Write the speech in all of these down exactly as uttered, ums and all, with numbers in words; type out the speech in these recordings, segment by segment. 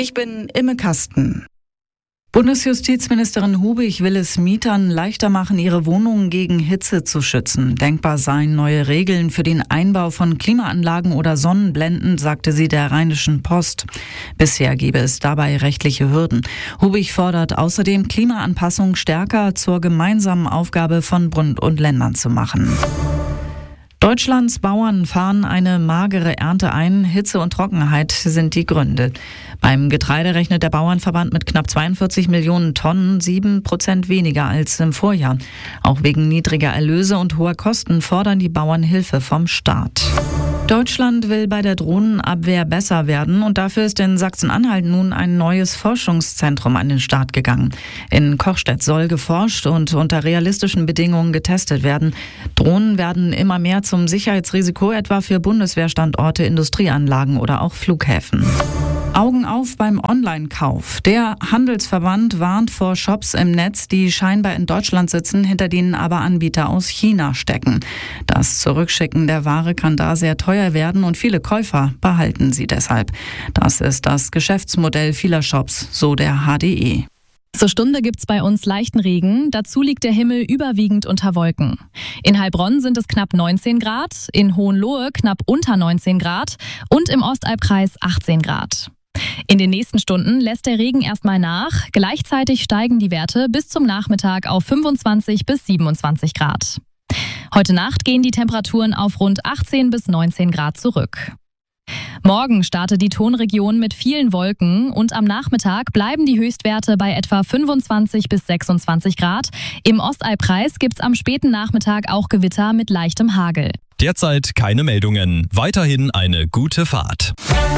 Ich bin Imme Kasten. Bundesjustizministerin Hubig will es Mietern leichter machen, ihre Wohnungen gegen Hitze zu schützen. Denkbar seien neue Regeln für den Einbau von Klimaanlagen oder Sonnenblenden, sagte sie der Rheinischen Post. Bisher gebe es dabei rechtliche Hürden. Hubig fordert außerdem, Klimaanpassung stärker zur gemeinsamen Aufgabe von Bund und Ländern zu machen. Deutschlands Bauern fahren eine magere Ernte ein. Hitze und Trockenheit sind die Gründe. Beim Getreide rechnet der Bauernverband mit knapp zweiundvierzig Millionen Tonnen, sieben Prozent weniger als im Vorjahr. Auch wegen niedriger Erlöse und hoher Kosten fordern die Bauern Hilfe vom Staat. Deutschland will bei der Drohnenabwehr besser werden und dafür ist in Sachsen-Anhalt nun ein neues Forschungszentrum an den Start gegangen. In Kochstedt soll geforscht und unter realistischen Bedingungen getestet werden. Drohnen werden immer mehr zum Sicherheitsrisiko, etwa für Bundeswehrstandorte, Industrieanlagen oder auch Flughäfen. Augen auf beim Online-Kauf. Der Handelsverband warnt vor Shops im Netz, die scheinbar in Deutschland sitzen, hinter denen aber Anbieter aus China stecken. Das Zurückschicken der Ware kann da sehr teuer werden und viele Käufer behalten sie deshalb. Das ist das Geschäftsmodell vieler Shops, so der H D E. Zur Stunde gibt's bei uns leichten Regen, dazu liegt der Himmel überwiegend unter Wolken. In Heilbronn sind es knapp neunzehn Grad, in Hohenlohe knapp unter neunzehn Grad und im Ostalbkreis achtzehn Grad. In den nächsten Stunden lässt der Regen erstmal nach, gleichzeitig steigen die Werte bis zum Nachmittag auf fünfundzwanzig bis siebenundzwanzig Grad. Heute Nacht gehen die Temperaturen auf rund achtzehn bis neunzehn Grad zurück. Morgen startet die Tonregion mit vielen Wolken und am Nachmittag bleiben die Höchstwerte bei etwa fünfundzwanzig bis sechsundzwanzig Grad. Im Ostalbkreis gibt's am späten Nachmittag auch Gewitter mit leichtem Hagel. Derzeit keine Meldungen. Weiterhin eine gute Fahrt.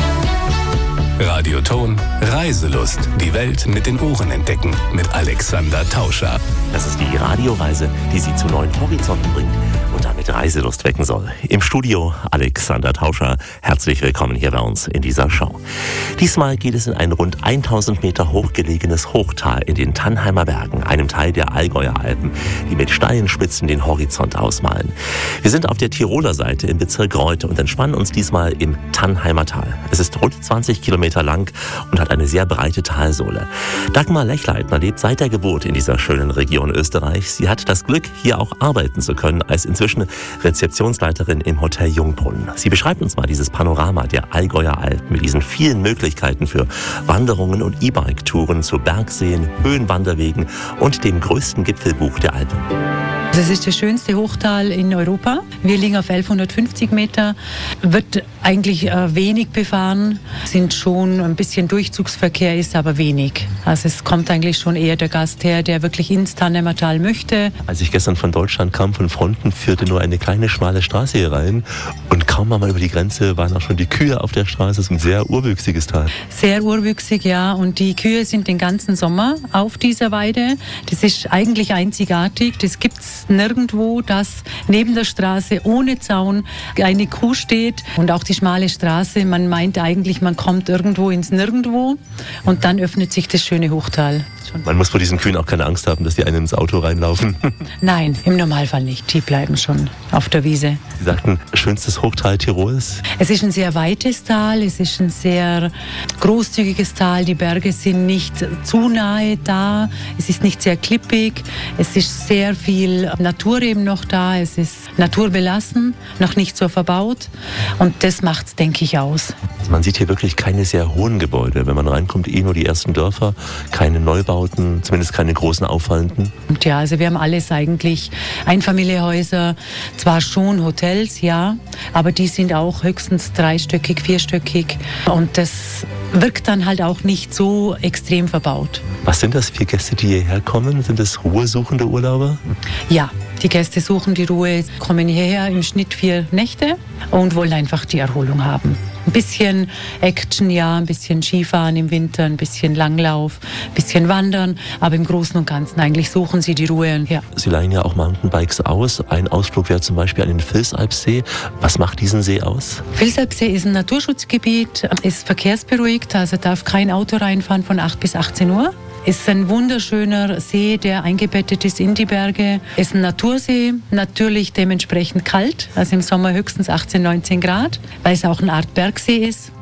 Radioton Reiselust. Die Welt mit den Ohren entdecken. Mit Alexander Tauscher. Das ist die Radioreise, die Sie zu neuen Horizonten bringt und damit Reiselust wecken soll. Im Studio Alexander Tauscher. Herzlich willkommen hier bei uns in dieser Show. Diesmal geht es in ein rund tausend Meter hochgelegenes Hochtal in den Tannheimer Bergen, einem Teil der Allgäuer Alpen, die mit steilen Spitzen den Horizont ausmalen. Wir sind auf der Tiroler Seite im Bezirk Reutte und entspannen uns diesmal im Tannheimer Tal. Es ist rund zwanzig Kilometer lang und hat eine sehr breite Talsohle. Dagmar Lechleitner lebt seit der Geburt in dieser schönen Region Österreichs. Sie hat das Glück, hier auch arbeiten zu können, als inzwischen Rezeptionsleiterin im Hotel Jungbrunn. Sie beschreibt uns mal dieses Panorama der Allgäuer Alpen mit diesen vielen Möglichkeiten für Wanderungen und E-Bike-Touren zu Bergseen, Höhenwanderwegen und dem größten Gipfelbuch der Alpen. Das ist das schönste Hochtal in Europa. Wir liegen auf elfhundertfünfzig Meter, wird eigentlich äh, wenig befahren, sind schon ein bisschen Durchzugsverkehr, ist aber wenig. Also es kommt eigentlich schon eher der Gast her, der wirklich ins Tannheimer Tal möchte. Als ich gestern von Deutschland kam, von Fronten, führte nur eine kleine schmale Straße hier rein und kaum mal über die Grenze waren auch schon die Kühe auf der Straße. Es ist ein sehr urwüchsiges Tal. Sehr urwüchsig, ja, und die Kühe sind den ganzen Sommer auf dieser Weide. Das ist eigentlich einzigartig, das gibt's nirgendwo, dass neben der Straße ohne Zaun eine Kuh steht und auch die schmale Straße. Man meint eigentlich, man kommt irgendwo ins Nirgendwo und dann öffnet sich das schöne Hochtal. Man muss vor diesen Kühen auch keine Angst haben, dass die einem ins Auto reinlaufen. Nein, im Normalfall nicht. Die bleiben schon auf der Wiese. Sie sagten, schönstes Hochtal Tirols? Es ist ein sehr weites Tal, es ist ein sehr großzügiges Tal. Die Berge sind nicht zu nahe da, es ist nicht sehr klippig, es ist sehr viel Natur eben noch da, es ist naturbelassen, noch nicht so verbaut und das macht es, denke ich, aus. Also man sieht hier wirklich keine sehr hohen Gebäude. Wenn man reinkommt, eh nur die ersten Dörfer, keine Neubauten, zumindest keine großen auffallenden. Und ja, also wir haben alles eigentlich, Einfamilienhäuser, zwar schon Hotels, ja, aber die sind auch höchstens dreistöckig, vierstöckig und das wirkt dann halt auch nicht so extrem verbaut. Was sind das für Gäste, die hierher kommen? Sind das ruhesuchende Urlauber? Ja, die Gäste suchen die Ruhe, kommen hierher im Schnitt vier Nächte und wollen einfach die Erholung haben. Ein bisschen Action, ja, ein bisschen Skifahren im Winter, ein bisschen Langlauf, ein bisschen Wandern, aber im Großen und Ganzen eigentlich suchen sie die Ruhe. Ja. Sie leihen ja auch Mountainbikes aus. Ein Ausflug wäre zum Beispiel an den Vilsalpsee. Was macht diesen See aus? Vilsalpsee ist ein Naturschutzgebiet, ist verkehrsberuhigt, also darf kein Auto reinfahren von acht bis achtzehn Uhr. Ist ein wunderschöner See, der eingebettet ist in die Berge. Ist ein Natursee, natürlich dementsprechend kalt, also im Sommer höchstens achtzehn, neunzehn Grad, weil es auch eine Art Bergsee ist.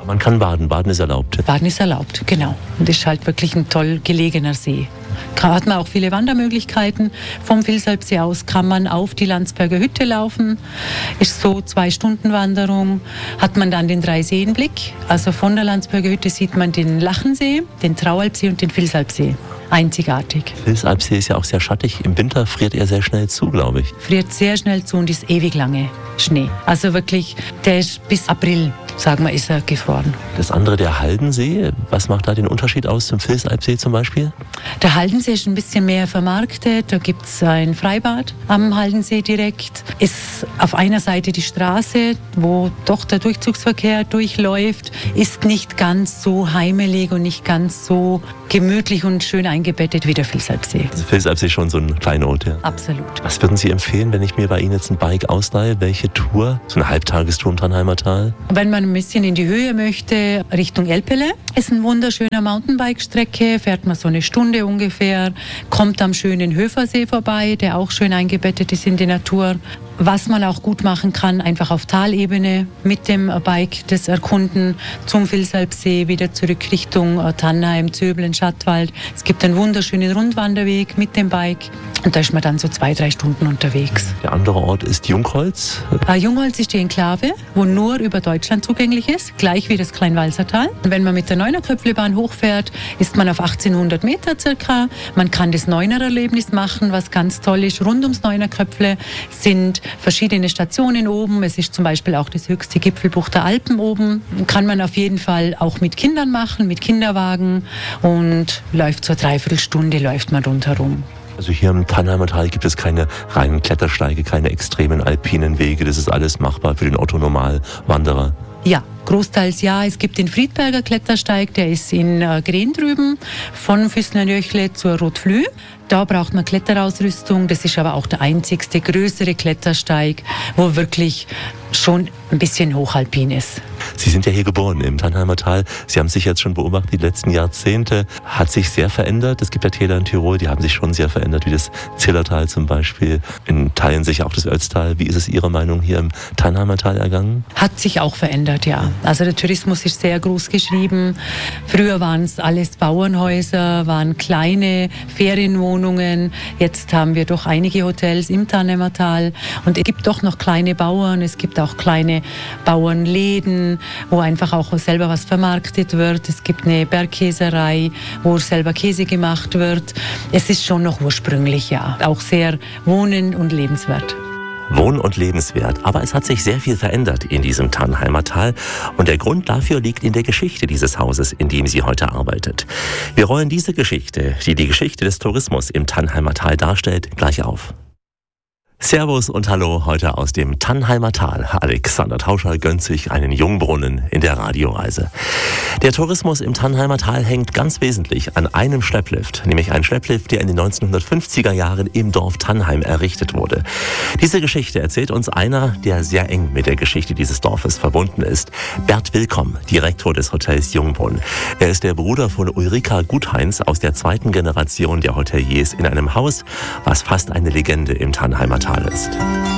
Man kann baden, baden ist erlaubt. Baden ist erlaubt, genau. Und ist halt wirklich ein toll gelegener See. Da hat man auch viele Wandermöglichkeiten. Vom Vilsalpsee aus kann man auf die Landsberger Hütte laufen. Ist so zwei Stunden Wanderung. Hat man dann den Dreiseenblick. Also von der Landsberger Hütte sieht man den Lachensee, den Traualpsee und den Vilsalpsee. Einzigartig. Vilsalpsee ist ja auch sehr schattig. Im Winter friert er sehr schnell zu, glaube ich. Friert sehr schnell zu und ist ewig lange Schnee. Also wirklich, der ist bis April, sagen wir, ist er gefroren. Das andere, der Haldensee, was macht da den Unterschied aus zum Vilsalpsee zum Beispiel? Der Haldensee ist ein bisschen mehr vermarktet. Da gibt es ein Freibad am Haldensee direkt. Ist auf einer Seite die Straße, wo doch der Durchzugsverkehr durchläuft. Ist nicht ganz so heimelig und nicht ganz so gemütlich und schön eingebettet wie der Vilsalpsee. Also Vilsalpsee schon so ein Kleinod, ja. Absolut. Was würden Sie empfehlen, wenn ich mir bei Ihnen jetzt ein Bike ausleihe? Welche Tour? So eine Halbtagestour im Tannheimer Tal? Wenn man ein bisschen in die Höhe möchte, Richtung Elpele, ist ein wunderschöner Mountainbike-Strecke, fährt man so eine Stunde ungefähr, kommt am schönen Höfersee vorbei, der auch schön eingebettet ist in die Natur. Was man auch gut machen kann, einfach auf Talebene mit dem Bike das Erkunden zum Vilsalpsee, wieder zurück Richtung Tannheim, Zöbeln, Schattwald. Es gibt einen wunderschönen Rundwanderweg mit dem Bike und da ist man dann so zwei, drei Stunden unterwegs. Der andere Ort ist Jungholz. Äh, Jungholz ist die Enklave, wo nur über Deutschland zugänglich ist, gleich wie das Kleinwalsertal. Und wenn man mit der Neunerköpflebahn hochfährt, ist man auf achtzehnhundert Meter circa. Man kann das Neuner-Erlebnis machen, was ganz toll ist. Rund ums Neunerköpfle sind verschiedene Stationen oben. Es ist zum Beispiel auch das höchste Gipfelbuch der Alpen oben. Kann man auf jeden Fall auch mit Kindern machen, mit Kinderwagen und läuft so eine Dreiviertelstunde, läuft man rundherum. Also hier im Tannheimer Tal gibt es keine reinen Klettersteige, keine extremen alpinen Wege. Das ist alles machbar für den Otto-Normalwanderer. Ja, großteils ja. Es gibt den Friedberger Klettersteig, der ist in äh, Green drüben, von Füßner-Nöchle zur Rotflü. Da braucht man Kletterausrüstung. Das ist aber auch der einzigste größere Klettersteig, wo wirklich schon ein bisschen hochalpin ist. Sie sind ja hier geboren im Tannheimer Tal. Sie haben sich jetzt schon beobachtet, die letzten Jahrzehnte hat sich sehr verändert. Es gibt ja Täler in Tirol, die haben sich schon sehr verändert, wie das Zillertal zum Beispiel. In Teilen sicher auch das Ötztal. Wie ist es Ihrer Meinung hier im Tannheimer Tal ergangen? Hat sich auch verändert, ja. Also der Tourismus ist sehr groß geschrieben. Früher waren es alles Bauernhäuser, waren kleine Ferienwohnungen. Jetzt haben wir doch einige Hotels im Tannheimer Tal. Und es gibt doch noch kleine Bauern, es gibt auch kleine Bauernläden, wo einfach auch selber was vermarktet wird. Es gibt eine Bergkäserei, wo selber Käse gemacht wird. Es ist schon noch ursprünglich, ja. Auch sehr wohnen- und lebenswert. Wohn- und lebenswert. Aber es hat sich sehr viel verändert in diesem Tannheimer Tal. Und der Grund dafür liegt in der Geschichte dieses Hauses, in dem sie heute arbeitet. Wir rollen diese Geschichte, die die Geschichte des Tourismus im Tannheimer Tal darstellt, gleich auf. Servus und Hallo heute aus dem Tannheimer Tal. Alexander Tauscher gönnt sich einen Jungbrunnen in der Radioreise. Der Tourismus im Tannheimer Tal hängt ganz wesentlich an einem Schlepplift, nämlich ein Schlepplift, der in den neunzehnhundertfünfziger Jahren im Dorf Tannheim errichtet wurde. Diese Geschichte erzählt uns einer, der sehr eng mit der Geschichte dieses Dorfes verbunden ist. Bert Willkomm, Direktor des Hotels Jungbrunn. Er ist der Bruder von Ulrika Gutheinz aus der zweiten Generation der Hoteliers in einem Haus, was fast eine Legende im Tannheimer Tal ist.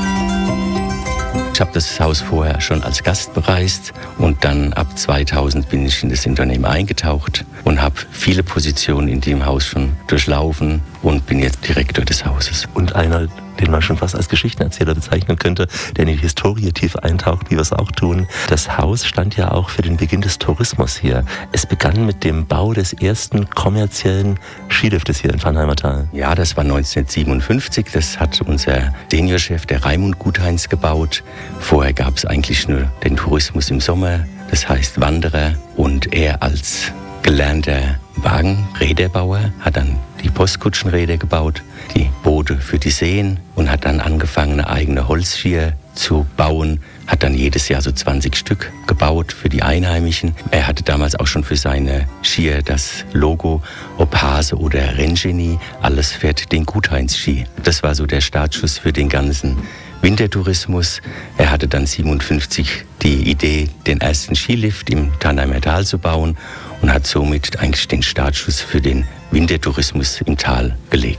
Ich habe das Haus vorher schon als Gast bereist und dann ab zweitausend bin ich in das Unternehmen eingetaucht und habe viele Positionen in dem Haus schon durchlaufen und bin jetzt Direktor des Hauses. Und einer, den man schon fast als Geschichtenerzähler bezeichnen könnte, der in die Historie tief eintaucht, wie wir es auch tun. Das Haus stand ja auch für den Beginn des Tourismus hier. Es begann mit dem Bau des ersten kommerziellen Skiliftes hier im Tannheimer Tal. Ja, das war neunzehnhundertsiebenundfünfzig. Das hat unser Seniorchef, der Raimund Gutheinz, gebaut. Vorher gab es eigentlich nur den Tourismus im Sommer, das heißt Wanderer. Und er als gelernter Wagenräderbauer hat dann die Postkutschenräder gebaut, die Boote für die Seen und hat dann angefangen, eine eigene Holzschier zu bauen. Hat dann jedes Jahr so zwanzig Stück gebaut für die Einheimischen. Er hatte damals auch schon für seine Skier das Logo, ob Hase oder Renngenie, alles fährt den Gutheinz-Ski. Das war so der Startschuss für den ganzen Wintertourismus. Er hatte dann siebenundfünfzig die Idee, den ersten Skilift im Tannheimer Tal zu bauen und hat somit eigentlich den Startschuss für den Wintertourismus im Tal gelegt.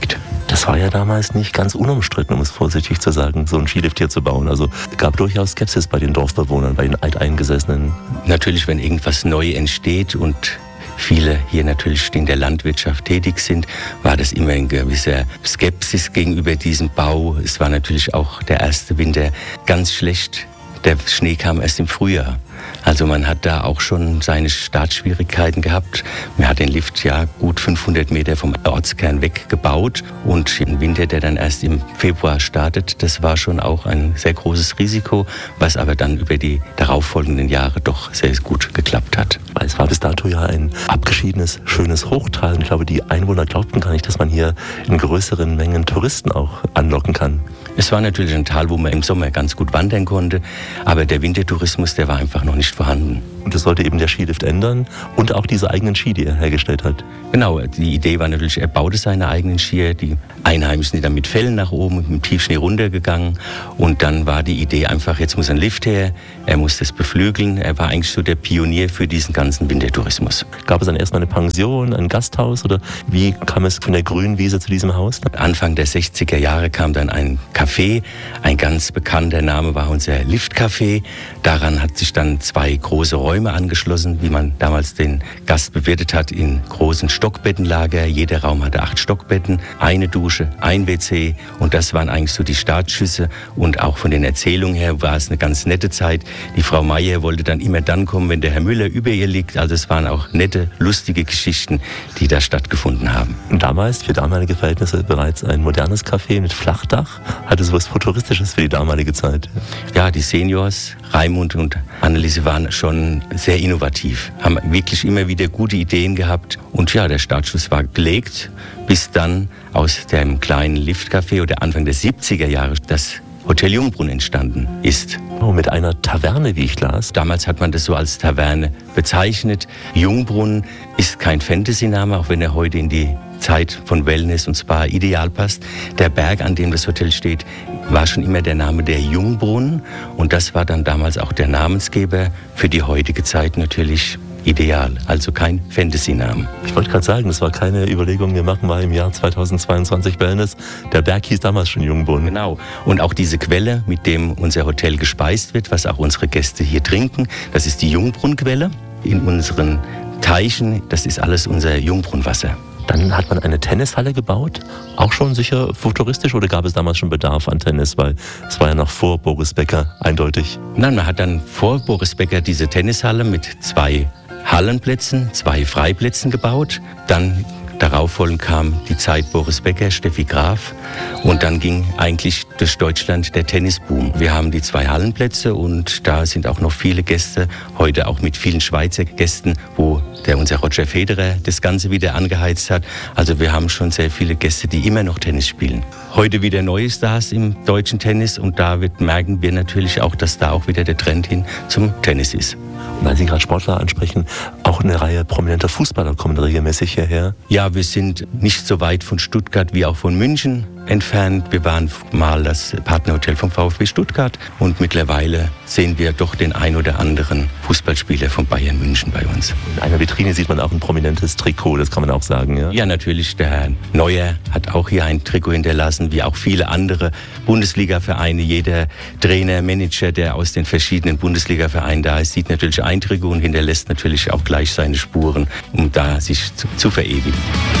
Das war ja damals nicht ganz unumstritten, um es vorsichtig zu sagen, so einen Skilift hier zu bauen. Also es gab durchaus Skepsis bei den Dorfbewohnern, bei den Alteingesessenen. Natürlich, wenn irgendwas neu entsteht und viele hier natürlich in der Landwirtschaft tätig sind, war das immer ein gewisser Skepsis gegenüber diesem Bau. Es war natürlich auch der erste Winter ganz schlecht. Der Schnee kam erst im Frühjahr. Also man hat da auch schon seine Startschwierigkeiten gehabt. Man hat den Lift ja gut fünfhundert Meter vom Ortskern weggebaut. Und im Winter, der dann erst im Februar startet, das war schon auch ein sehr großes Risiko, was aber dann über die darauffolgenden Jahre doch sehr gut geklappt hat. Es war bis dato ja ein abgeschiedenes, schönes Hochtal. Und ich glaube, die Einwohner glaubten gar nicht, dass man hier in größeren Mengen Touristen auch anlocken kann. Es war natürlich ein Tal, wo man im Sommer ganz gut wandern konnte, aber der Wintertourismus, der war einfach noch nicht vorhanden. Und das sollte eben der Skilift ändern und auch diese eigenen Ski, die er hergestellt hat. Genau, die Idee war natürlich, er baute seine eigenen Skier, die Einheimischen sind dann mit Fellen nach oben, mit dem Tiefschnee runtergegangen und dann war die Idee einfach, jetzt muss ein Lift her, er muss das beflügeln, er war eigentlich so der Pionier für diesen ganzen Wintertourismus. Gab es dann erstmal eine Pension, ein Gasthaus oder wie kam es von der grünen Wiese zu diesem Haus? Anfang der sechziger Jahre kam dann ein Café, ein ganz bekannter Name war unser Liftcafé. Daran hat sich dann zwei große Räume angeschlossen, wie man damals den Gast bewirtet hat, in großen Stockbettenlager. Jeder Raum hatte acht Stockbetten, eine Dusche, ein W C und das waren eigentlich so die Startschüsse und auch von den Erzählungen her war es eine ganz nette Zeit. Die Frau Meier wollte dann immer dann kommen, wenn der Herr Müller über ihr liegt. Also es waren auch nette, lustige Geschichten, die da stattgefunden haben. Und damals, für damalige Verhältnisse, bereits ein modernes Café mit Flachdach, hatte so was Futuristisches für die damalige Zeit. Ja, die Seniors, Raimund und Anneliese, waren schon sehr innovativ, haben wirklich immer wieder gute Ideen gehabt. Und ja, der Startschuss war gelegt, bis dann aus dem kleinen Liftcafé oder Anfang der siebziger Jahre das Hotel Jungbrunn entstanden ist. Oh, mit einer Taverne, wie ich las. Damals hat man das so als Taverne bezeichnet. Jungbrunn ist kein Fantasy-Name, auch wenn er heute in die Zeit von Wellness und Spa ideal passt. Der Berg, an dem das Hotel steht, war schon immer der Name der Jungbrunn und das war dann damals auch der Namensgeber für die heutige Zeit natürlich ideal, also kein Fantasy-Namen. Ich wollte gerade sagen, das war keine Überlegung, wir machen mal im Jahr zweitausendzweiundzwanzig Wellness. Der Berg hieß damals schon Jungbrunn. Genau. Und auch diese Quelle, mit dem unser Hotel gespeist wird, was auch unsere Gäste hier trinken, das ist die Jungbrunnquelle. In unseren Teichen, das ist alles unser Jungbrunnwasser. Dann hat man eine Tennishalle gebaut, auch schon sicher futuristisch, oder gab es damals schon Bedarf an Tennis, weil es war ja noch vor Boris Becker eindeutig. Nein, man hat dann vor Boris Becker diese Tennishalle mit zwei Hallenplätzen, zwei Freiplätzen gebaut. Dann darauf folgend kam die Zeit Boris Becker, Steffi Graf und dann ging eigentlich durch Deutschland der Tennisboom. Wir haben die zwei Hallenplätze und da sind auch noch viele Gäste, heute auch mit vielen Schweizer Gästen, wo der unser Roger Federer das Ganze wieder angeheizt hat. Also wir haben schon sehr viele Gäste, die immer noch Tennis spielen. Heute wieder neue Stars im deutschen Tennis und da wird, merken wir natürlich auch, dass da auch wieder der Trend hin zum Tennis ist. Und weil Sie gerade Sportler ansprechen, auch eine Reihe prominenter Fußballer kommen regelmäßig hierher. Ja, wir sind nicht so weit von Stuttgart wie auch von München entfernt. Wir waren mal das Partnerhotel vom VfB Stuttgart und mittlerweile sehen wir doch den ein oder anderen Fußballspieler von Bayern München bei uns. In einer Vitrine sieht man auch ein prominentes Trikot, das kann man auch sagen, ja? Ja, natürlich. Der Herr Neuer hat auch hier ein Trikot hinterlassen, wie auch viele andere Bundesliga-Vereine. Jeder Trainer, Manager, der aus den verschiedenen Bundesliga-Vereinen da ist, sieht natürlich ein Trikot und hinterlässt natürlich auch gleich seine Spuren, um da sich zu, zu verewigen.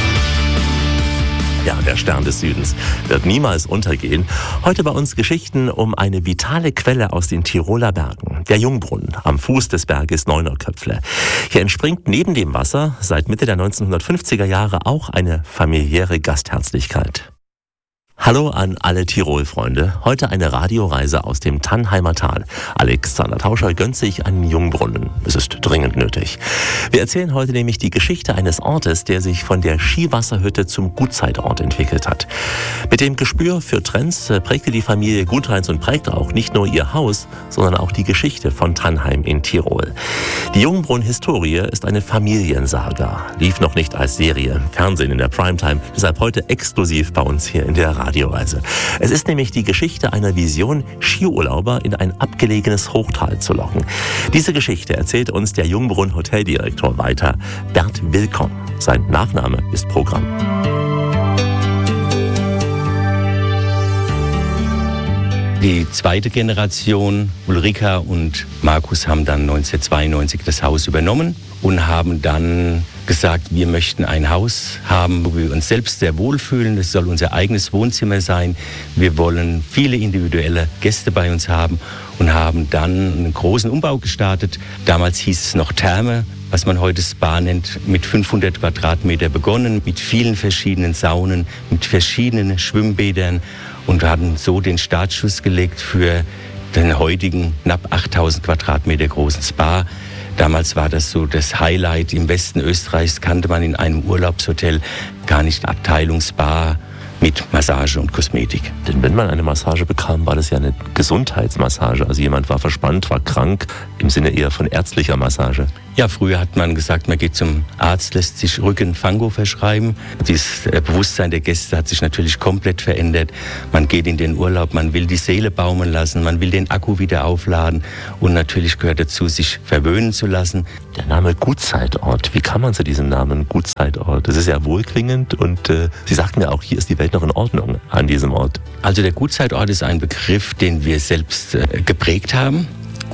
Ja, der Stern des Südens wird niemals untergehen. Heute bei uns Geschichten um eine vitale Quelle aus den Tiroler Bergen. Der Jungbrunn am Fuß des Berges Neunerköpfle. Hier entspringt neben dem Wasser seit Mitte der neunzehnhundertfünfziger Jahre auch eine familiäre Gastherzlichkeit. Hallo an alle Tirol-Freunde. Heute eine Radioreise aus dem Tannheimer Tal. Alexander Tauscher gönnt sich einen Jungbrunnen. Es ist dringend nötig. Wir erzählen heute nämlich die Geschichte eines Ortes, der sich von der Skiwasserhütte zum Gutzeitort entwickelt hat. Mit dem Gespür für Trends prägte die Familie Gutheins und prägte auch nicht nur ihr Haus, sondern auch die Geschichte von Tannheim in Tirol. Die Jungbrunn-Historie ist eine Familiensaga. Lief noch nicht als Serie im Fernsehen in der Primetime, deshalb heute exklusiv bei uns hier in der Radio. Radioreise. Es ist nämlich die Geschichte einer Vision, Skiurlauber in ein abgelegenes Hochtal zu locken. Diese Geschichte erzählt uns der Jungbrunn Hoteldirektor weiter, Bert Willkomm. Sein Nachname ist Programm. Die zweite Generation, Ulrika und Markus, haben dann neunzehnhundertzweiundneunzig das Haus übernommen und haben dann gesagt, wir möchten ein Haus haben, wo wir uns selbst sehr wohlfühlen. Das soll unser eigenes Wohnzimmer sein. Wir wollen viele individuelle Gäste bei uns haben und haben dann einen großen Umbau gestartet. Damals hieß es noch Therme, was man heute Spa nennt, mit fünfhundert Quadratmeter begonnen, mit vielen verschiedenen Saunen, mit verschiedenen Schwimmbädern und hatten so den Startschuss gelegt für den heutigen knapp achttausend Quadratmeter großen Spa. Damals war das so das Highlight. Im Westen Österreichs kannte man in einem Urlaubshotel gar nicht Abteilung Spa mit Massage und Kosmetik. Denn wenn man eine Massage bekam, war das ja eine Gesundheitsmassage. Also jemand war verspannt, war krank, im Sinne eher von ärztlicher Massage. Ja, früher hat man gesagt, man geht zum Arzt, lässt sich Rücken-Fango verschreiben. Das Bewusstsein der Gäste hat sich natürlich komplett verändert. Man geht in den Urlaub, man will die Seele baumeln lassen, man will den Akku wieder aufladen und natürlich gehört dazu, sich verwöhnen zu lassen. Der Name Gutzeitort, wie kam man zu diesem Namen Gutzeitort? Das ist ja wohlklingend und äh, Sie sagten ja auch, hier ist die Welt noch in Ordnung an diesem Ort. Also der Gutzeitort ist ein Begriff, den wir selbst äh, geprägt haben.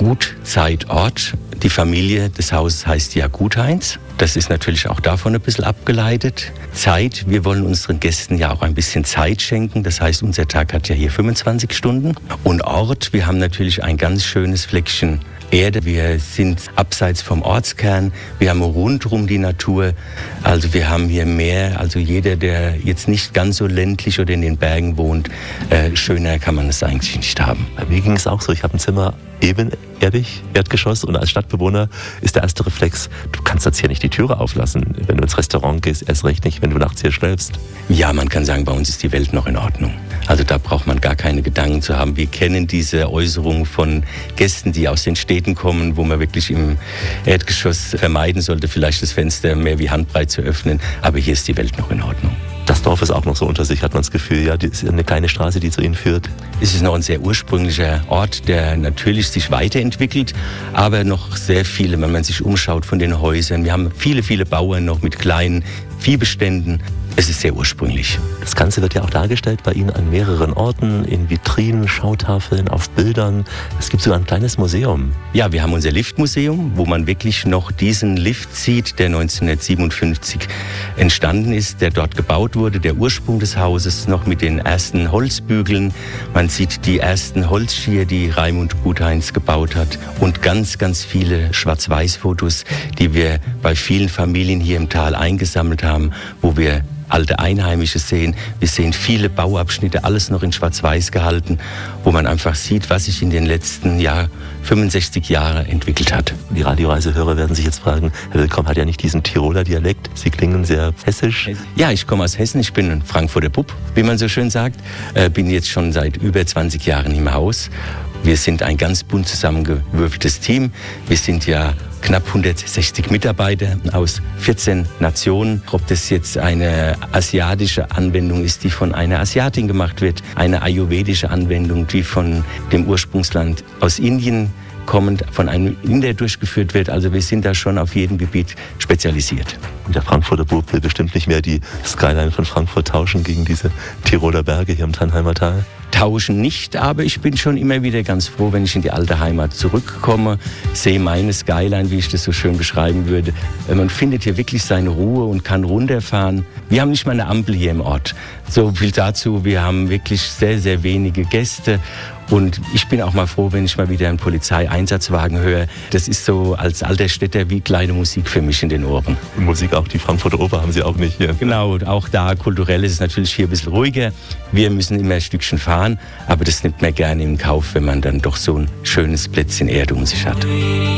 Gutzeitort. Die Familie des Hauses heißt ja Gutheinz. Das ist natürlich auch davon ein bisschen abgeleitet. Zeit, wir wollen unseren Gästen ja auch ein bisschen Zeit schenken. Das heißt, unser Tag hat ja hier fünfundzwanzig Stunden. Und Ort, wir haben natürlich ein ganz schönes Fleckchen Erde. Wir sind abseits vom Ortskern. Wir haben rundherum die Natur. Also wir haben hier mehr. Also jeder, der jetzt nicht ganz so ländlich oder in den Bergen wohnt, äh, schöner kann man es eigentlich nicht haben. Bei mir ging es auch so. Ich habe ein Zimmer ebenerdig, Erdgeschoss, und als Stadtbewohner ist der erste Reflex, du kannst jetzt hier nicht die Türe auflassen. Wenn du ins Restaurant gehst, erst recht nicht, wenn du nachts hier schläfst. Ja, man kann sagen, bei uns ist die Welt noch in Ordnung. Also da braucht man gar keine Gedanken zu haben. Wir kennen diese Äußerung von Gästen, die aus den Städten kommen, wo man wirklich im Erdgeschoss vermeiden sollte, vielleicht das Fenster mehr wie handbreit zu öffnen. Aber hier ist die Welt noch in Ordnung. Das Dorf ist auch noch so unter sich, hat man das Gefühl. Ja, das ist eine kleine Straße, die zu Ihnen führt. Es ist noch ein sehr ursprünglicher Ort, der natürlich sich weiterentwickelt, aber noch sehr viele, wenn man sich umschaut von den Häusern. Wir haben viele, viele Bauern noch mit kleinen Viehbeständen. Es ist sehr ursprünglich. Das Ganze wird ja auch dargestellt bei Ihnen an mehreren Orten, in Vitrinen, Schautafeln, auf Bildern. Es gibt sogar ein kleines Museum. Ja, wir haben unser Liftmuseum, wo man wirklich noch diesen Lift sieht, der neunzehnhundertsiebenundfünfzig entstanden ist, der dort gebaut wurde, der Ursprung des Hauses, noch mit den ersten Holzbügeln. Man sieht die ersten Holzschier, die Raimund Gutheinz gebaut hat, und ganz, ganz viele Schwarz-Weiß-Fotos, die wir bei vielen Familien hier im Tal eingesammelt haben, wo wir alte Einheimische sehen. Wir sehen viele Bauabschnitte, alles noch in Schwarz-Weiß gehalten, wo man einfach sieht, was sich in den letzten Jahr, fünfundsechzig Jahren entwickelt hat. Die Radioreisehörer werden sich jetzt fragen, Herr Willkomm hat ja nicht diesen Tiroler Dialekt. Sie klingen sehr hessisch. Ja, ich komme aus Hessen. Ich bin ein Frankfurter Bub, wie man so schön sagt. Äh, bin jetzt schon seit über zwanzig Jahren im Haus. Wir sind ein ganz bunt zusammengewürfeltes Team. Wir sind ja knapp hundertsechzig Mitarbeiter aus vierzehn Nationen. Ob das jetzt eine asiatische Anwendung ist, die von einer Asiatin gemacht wird, eine ayurvedische Anwendung, die von dem Ursprungsland aus Indien kommend von einem Inder durchgeführt wird. Also wir sind da schon auf jedem Gebiet spezialisiert. Und der Frankfurter Bub will bestimmt nicht mehr die Skyline von Frankfurt tauschen gegen diese Tiroler Berge hier im Tannheimer Tal. Tauschen nicht, aber ich bin schon immer wieder ganz froh, wenn ich in die alte Heimat zurückkomme, sehe meine Skyline, wie ich das so schön beschreiben würde. Man findet hier wirklich seine Ruhe und kann runterfahren. Wir haben nicht mal eine Ampel hier im Ort. So viel dazu, wir haben wirklich sehr, sehr wenige Gäste. Und ich bin auch mal froh, wenn ich mal wieder einen Polizeieinsatzwagen höre. Das ist so als alter Städter wie kleine Musik für mich in den Ohren. Und Musik auch, die Frankfurter Oper haben Sie auch nicht hier. Genau, auch da kulturell ist es natürlich hier ein bisschen ruhiger. Wir müssen immer ein Stückchen fahren, aber das nimmt man gerne in Kauf, wenn man dann doch so ein schönes Plätzchen Erde um sich hat.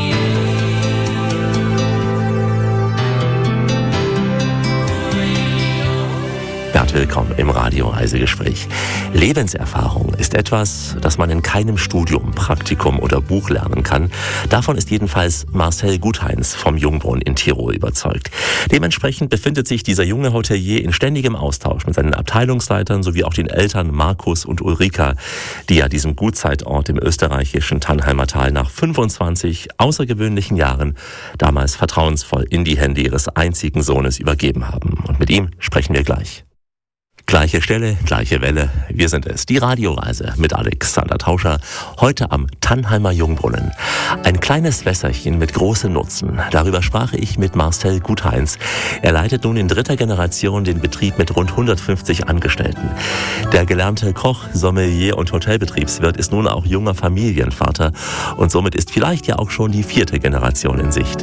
Willkommen im Radio-Reisegespräch. Lebenserfahrung ist etwas, das man in keinem Studium, Praktikum oder Buch lernen kann. Davon ist jedenfalls Marcel Gutheinz vom Jungbrunn in Tirol überzeugt. Dementsprechend befindet sich dieser junge Hotelier in ständigem Austausch mit seinen Abteilungsleitern sowie auch den Eltern Markus und Ulrika, die ja diesem Gutzeitort im österreichischen Tannheimer Tal nach fünfundzwanzig außergewöhnlichen Jahren damals vertrauensvoll in die Hände ihres einzigen Sohnes übergeben haben. Und mit ihm sprechen wir gleich. Gleiche Stelle, gleiche Welle. Wir sind es. Die Radioreise mit Alexander Tauscher. Heute am Tannheimer Jungbrunnen. Ein kleines Wässerchen mit großem Nutzen. Darüber sprach ich mit Marcel Gutheins. Er leitet nun in dritter Generation den Betrieb mit rund hundertfünfzig Angestellten. Der gelernte Koch, Sommelier und Hotelbetriebswirt ist nun auch junger Familienvater. Und somit ist vielleicht ja auch schon die vierte Generation in Sicht.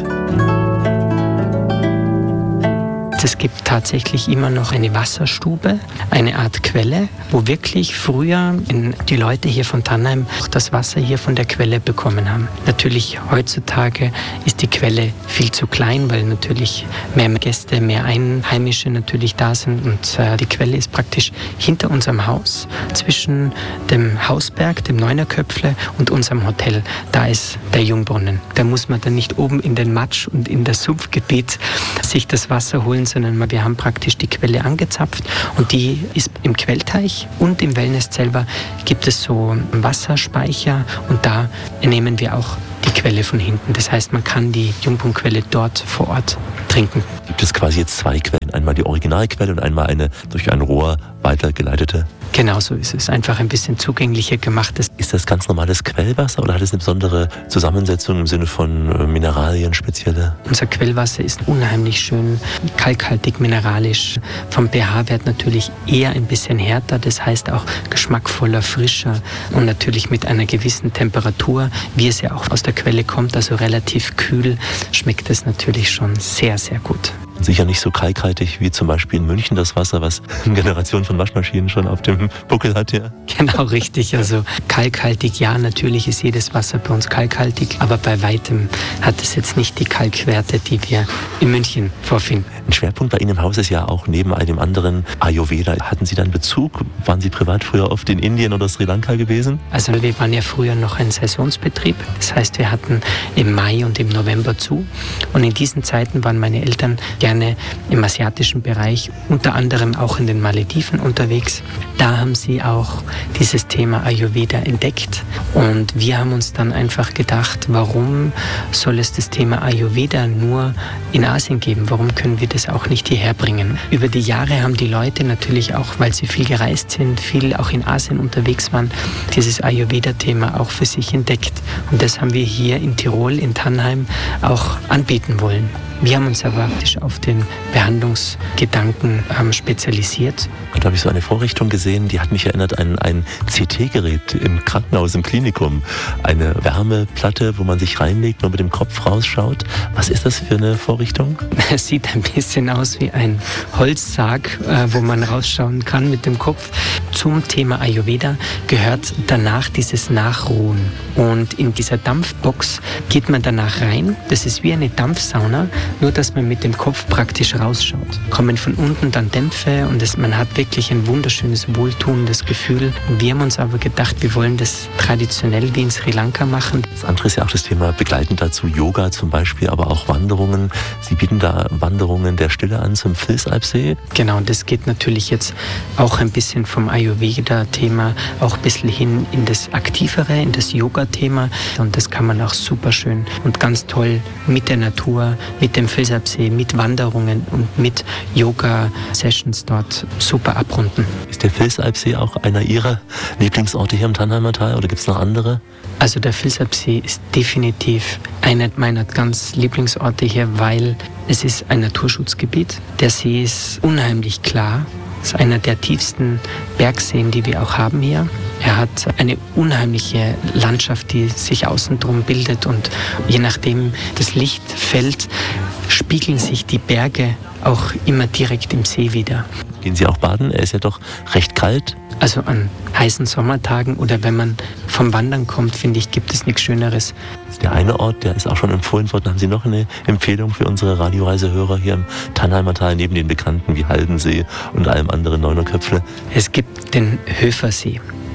Es gibt tatsächlich immer noch eine Wasserstube, eine Art Quelle, wo wirklich früher die Leute hier von Tannheim das Wasser hier von der Quelle bekommen haben. Natürlich heutzutage ist die Quelle viel zu klein, weil natürlich mehr Gäste, mehr Einheimische natürlich da sind. Und äh, die Quelle ist praktisch hinter unserem Haus, zwischen dem Hausberg, dem Neunerköpfle und unserem Hotel. Da ist der Jungbrunnen. Da muss man dann nicht oben in den Matsch und in das Sumpfgebiet sich das Wasser holen, sondern wir haben praktisch die Quelle angezapft und die ist im Quellteich und im Wellness selber gibt es so Wasserspeicher und da nehmen wir auch die Quelle von hinten. Das heißt, man kann die Jungbrunnenquelle dort vor Ort trinken. Gibt es quasi jetzt zwei Quellen, einmal die Originalquelle und einmal eine durch ein Rohr weitergeleitete? Genau so ist es. Einfach ein bisschen zugänglicher gemacht. Ist das ganz normales Quellwasser oder hat es eine besondere Zusammensetzung im Sinne von Mineralien, spezielle? Unser Quellwasser ist unheimlich schön kalkhaltig, mineralisch. Vom pH-Wert natürlich eher ein bisschen härter, das heißt auch geschmackvoller, frischer und natürlich mit einer gewissen Temperatur, wie es ja auch aus der Quelle kommt, also relativ kühl, schmeckt es natürlich schon sehr, sehr gut. Sicher nicht so kalkhaltig wie zum Beispiel in München das Wasser, was eine Generation von Waschmaschinen schon auf dem Buckel hat, ja. Genau, richtig. Also kalkhaltig, ja, natürlich ist jedes Wasser bei uns kalkhaltig, aber bei weitem hat es jetzt nicht die Kalkwerte, die wir in München vorfinden. Ein Schwerpunkt bei Ihnen im Haus ist ja auch neben einem anderen Ayurveda. Hatten Sie dann Bezug? Waren Sie privat früher oft in Indien oder Sri Lanka gewesen? Also wir waren ja früher noch ein Saisonsbetrieb. Das heißt, wir hatten im Mai und im November zu. Und in diesen Zeiten waren meine Eltern gerne im asiatischen Bereich, unter anderem auch in den Malediven unterwegs. Da haben sie auch dieses Thema Ayurveda entdeckt. Und wir haben uns dann einfach gedacht, warum soll es das Thema Ayurveda nur in Asien geben? Warum können wir das auch nicht hierher bringen? Über die Jahre haben die Leute natürlich auch, weil sie viel gereist sind, viel auch in Asien unterwegs waren, dieses Ayurveda-Thema auch für sich entdeckt. Und das haben wir hier in Tirol, in Tannheim auch anbieten wollen. Wir haben uns aber praktisch auf den Behandlungsgedanken ähm, spezialisiert. Und da habe ich so eine Vorrichtung gesehen, die hat mich erinnert an ein C T-Gerät im Krankenhaus, im Klinikum. Eine Wärmeplatte, wo man sich reinlegt und mit dem Kopf rausschaut. Was ist das für eine Vorrichtung? Es sieht ein bisschen aus wie ein Holzsarg, äh, wo man rausschauen kann mit dem Kopf. Zum Thema Ayurveda gehört danach dieses Nachruhen. Und in dieser Dampfbox geht man danach rein. Das ist wie eine Dampfsauna, nur dass man mit dem Kopf praktisch rausschaut. Kommen von unten dann Dämpfe und es, man hat wirklich ein wunderschönes, wohltuendes Gefühl. Und wir haben uns aber gedacht, wir wollen das traditionell wie in Sri Lanka machen. Das andere ist ja auch das Thema begleitend dazu, Yoga zum Beispiel, aber auch Wanderungen. Sie bieten da Wanderungen der Stille an zum Vilsalpsee. Genau, und das geht natürlich jetzt auch ein bisschen vom Ayurveda-Thema auch ein bisschen hin in das Aktivere, in das Yoga-Thema. Und das kann man auch super schön und ganz toll mit der Natur, mit dem Vilsalpsee, mit Wanderungen und mit Yoga-Sessions dort super abrunden. Ist der Vilsalpsee auch einer Ihrer Lieblingsorte hier im Tannheimer Tal oder gibt es noch andere? Also der Vilsalpsee ist definitiv einer meiner ganz Lieblingsorte hier, weil es ist ein Naturschutzgebiet. Der See ist unheimlich klar. Es ist einer der tiefsten Bergseen, die wir auch haben hier. Er hat eine unheimliche Landschaft, die sich außen drum bildet und je nachdem das Licht fällt, spiegeln sich die Berge auch immer direkt im See wieder. Gehen Sie auch baden? Er ist ja doch recht kalt. Also an heißen Sommertagen oder wenn man vom Wandern kommt, finde ich, gibt es nichts Schöneres. Das ist der eine Ort, der ist auch schon empfohlen worden. Haben Sie noch eine Empfehlung für unsere Radioreisehörer hier im Tannheimer Tal, neben den Bekannten wie Haldensee und allem anderen Neunerköpfle? Es gibt den Höfersee.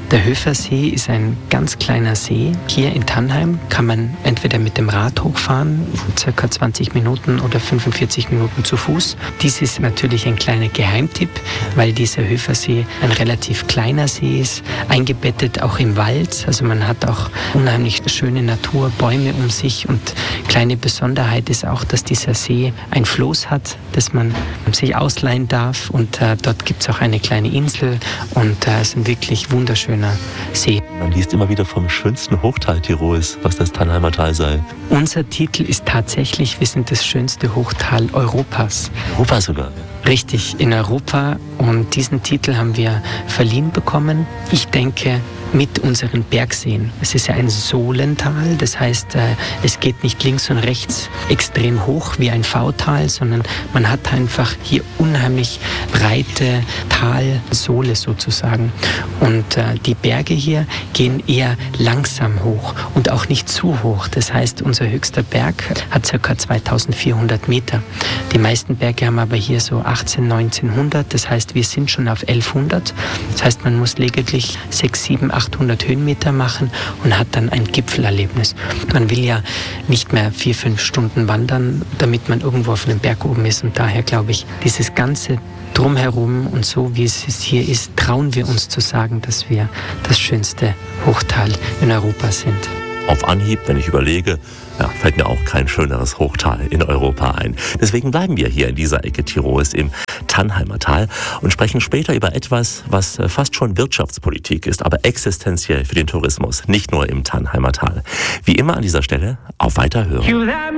Der Höfersee ist ein ganz kleiner See. Hier in Tannheim kann man entweder mit dem Rad hochfahren, circa zwanzig Minuten oder fünfundvierzig Minuten zu Fuß. Dies ist natürlich ein kleiner Geheimtipp, weil dieser Höfersee ein relativ kleiner See ist, eingebettet auch im Wald. Also man hat auch unheimlich schöne Natur, Bäume um sich, und kleine Besonderheit ist auch, dass dieser See ein Floß hat, das man sich ausleihen darf, und äh, dort gibt es auch eine kleine Insel, und äh, es ist ein wirklich wunderschöner See. Man liest immer wieder vom schönsten Hochtal Tirols, was das Tannheimer Tal sei. Unser Titel ist tatsächlich, wir sind das schönste Hochtal Europas. Europa sogar? Richtig, in Europa, und diesen Titel haben wir verliehen bekommen. Ich denke, mit unseren Bergseen. Es ist ja ein Sohlental, das heißt, es geht nicht links und rechts extrem hoch wie ein V-Tal, sondern man hat einfach hier unheimlich breite Talsohle sozusagen. Und die Berge hier gehen eher langsam hoch und auch nicht zu hoch. Das heißt, unser höchster Berg hat ca. zweitausendvierhundert Meter. Die meisten Berge haben aber hier so achtzehnhundert, neunzehnhundert. Das heißt, wir sind schon auf elfhundert. Das heißt, man muss lediglich sechshundert, siebenhundert, achthundert Höhenmeter machen und hat dann ein Gipfelerlebnis. Man will ja nicht mehr vier, fünf Stunden wandern, damit man irgendwo auf einem Berg oben ist. Und daher glaube ich, dieses ganze Drumherum und so, wie es hier ist, trauen wir uns zu sagen, dass wir das schönste Hochtal in Europa sind. Auf Anhieb, wenn ich überlege, ja, fällt mir auch kein schöneres Hochtal in Europa ein. Deswegen bleiben wir hier in dieser Ecke Tirols im Tannheimer Tal und sprechen später über etwas, was fast schon Wirtschaftspolitik ist, aber existenziell für den Tourismus, nicht nur im Tannheimer Tal. Wie immer an dieser Stelle auf Weiterhören.